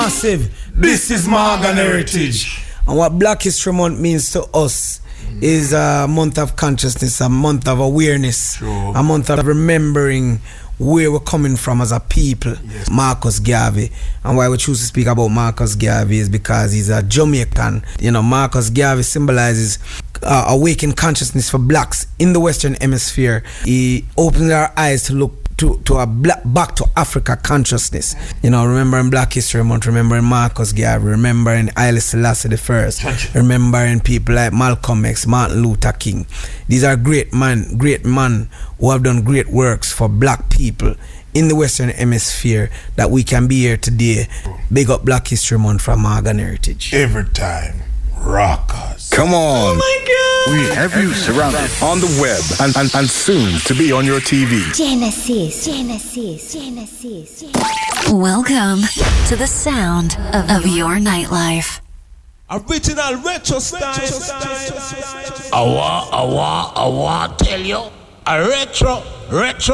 Massive. This is Morgan Heritage. And what Black History Month means to us is a month of consciousness, a month of awareness, a month of remembering where we're coming from as a people. Yes. Marcus Garvey. And why we choose to speak about Marcus Garvey is because he's a Jamaican. You know, Marcus Garvey symbolizes awakened consciousness for blacks in the Western Hemisphere. He opened our eyes to look to a back to Africa consciousness. You know, remembering Black History Month, remembering Marcus Garvey, remembering Haile Selassie I, remembering people like Malcolm X, Martin Luther King. These are great men who have done great works for black people in the Western Hemisphere, that we can be here today. Big up Black History Month from Morgan Heritage. Every time, rockers. Come on. Oh my God. We have you surrounded on the web and soon to be on your TV. Genesis. Welcome to the sound of your nightlife. Original retro style. I want tell you, a retro.